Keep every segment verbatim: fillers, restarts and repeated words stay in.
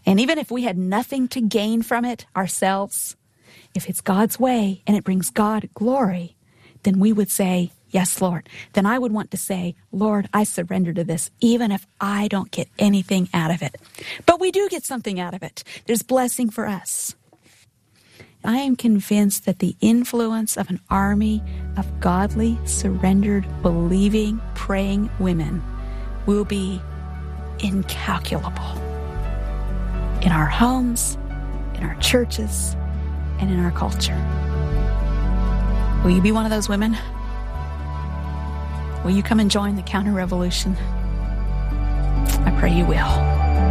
And even if we had nothing to gain from it ourselves, if it's God's way and it brings God glory, then we would say, yes, Lord. Then I would want to say, Lord, I surrender to this, even if I don't get anything out of it. But we do get something out of it. There's blessing for us. I am convinced that the influence of an army of godly, surrendered, believing, praying women will be incalculable in our homes, in our churches, and in our culture. Will you be one of those women? Will you come and join the counter-revolution? I pray you will.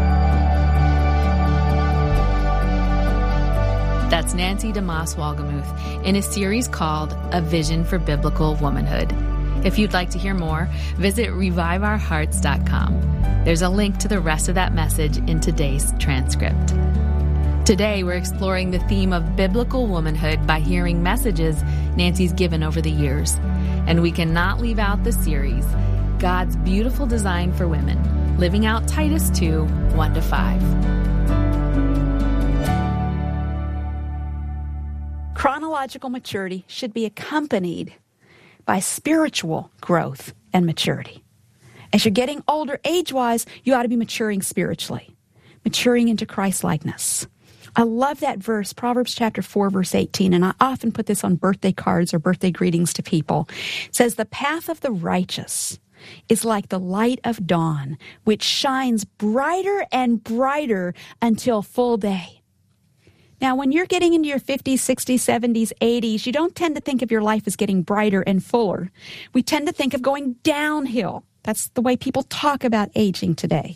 That's Nancy DeMoss Wolgemuth in a series called A Vision for Biblical Womanhood. If you'd like to hear more, visit revive our hearts dot com. There's a link to the rest of that message in today's transcript. Today, we're exploring the theme of biblical womanhood by hearing messages Nancy's given over the years. And we cannot leave out the series, God's Beautiful Design for Women, living out Titus two, one to five. Chronological maturity should be accompanied by spiritual growth and maturity. As you're getting older age-wise, you ought to be maturing spiritually, maturing into Christ-likeness. I love that verse, Proverbs chapter four, verse eighteen, and I often put this on birthday cards or birthday greetings to people. It says, the path of the righteous is like the light of dawn, which shines brighter and brighter until full day. Now, when you're getting into your fifties, sixties, seventies, eighties, you don't tend to think of your life as getting brighter and fuller. We tend to think of going downhill. That's the way people talk about aging today.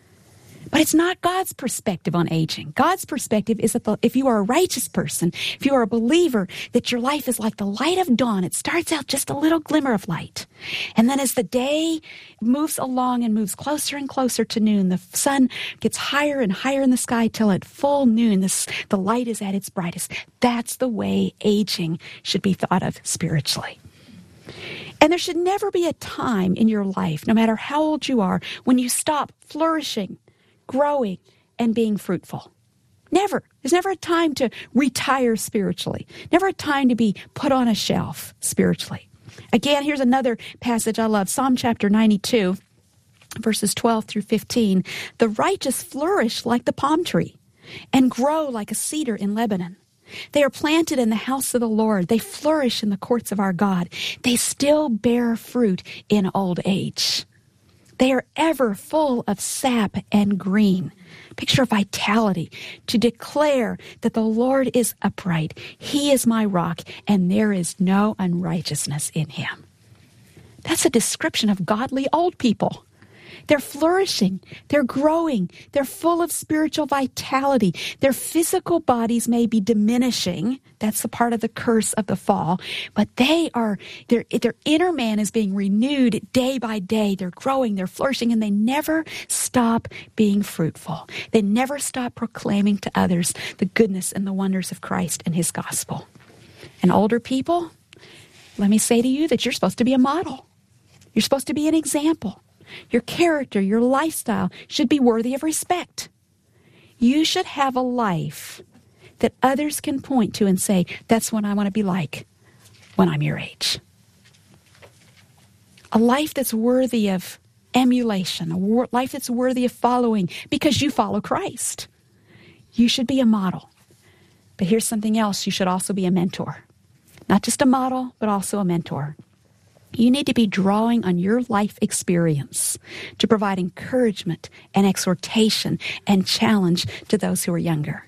But it's not God's perspective on aging. God's perspective is that the, if you are a righteous person, if you are a believer, that your life is like the light of dawn. It starts out just a little glimmer of light. And then as the day moves along and moves closer and closer to noon, the sun gets higher and higher in the sky till at full noon, this, the light is at its brightest. That's the way aging should be thought of spiritually. And there should never be a time in your life, no matter how old you are, when you stop flourishing, growing, and being fruitful. Never. There's never a time to retire spiritually. Never a time to be put on a shelf spiritually. Again, here's another passage I love. Psalm chapter ninety-two, verses twelve through fifteen. The righteous flourish like the palm tree and grow like a cedar in Lebanon. They are planted in the house of the Lord. They flourish in the courts of our God. They still bear fruit in old age. They are ever full of sap and green. Picture of vitality to declare that the Lord is upright. He is my rock, and there is no unrighteousness in him. That's a description of godly old people. They're flourishing. They're growing. They're full of spiritual vitality. Their physical bodies may be diminishing. That's the part of the curse of the fall. But they are, their, their inner man is being renewed day by day. They're growing. They're flourishing. And they never stop being fruitful. They never stop proclaiming to others the goodness and the wonders of Christ and his gospel. And older people, let me say to you that you're supposed to be a model. You're supposed to be an example. Your character, your lifestyle should be worthy of respect. You should have a life that others can point to and say, that's what I want to be like when I'm your age. A life that's worthy of emulation, a wor- life that's worthy of following because you follow Christ. You should be a model. But here's something else. You should also be a mentor. Not just a model, but also a mentor. You need to be drawing on your life experience to provide encouragement and exhortation and challenge to those who are younger.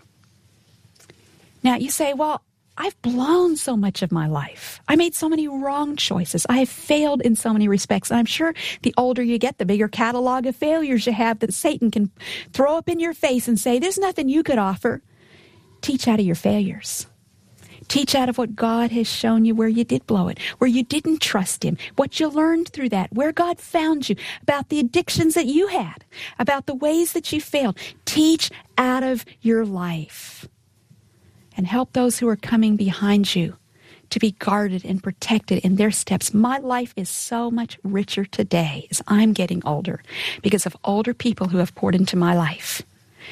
Now, you say, well, I've blown so much of my life. I made so many wrong choices. I have failed in so many respects. And I'm sure the older you get, the bigger catalog of failures you have that Satan can throw up in your face and say, there's nothing you could offer. Teach out of your failures. Teach out of what God has shown you where you did blow it, where you didn't trust him, what you learned through that, where God found you, about the addictions that you had, about the ways that you failed. Teach out of your life and help those who are coming behind you to be guarded and protected in their steps. My life is so much richer today as I'm getting older because of older people who have poured into my life.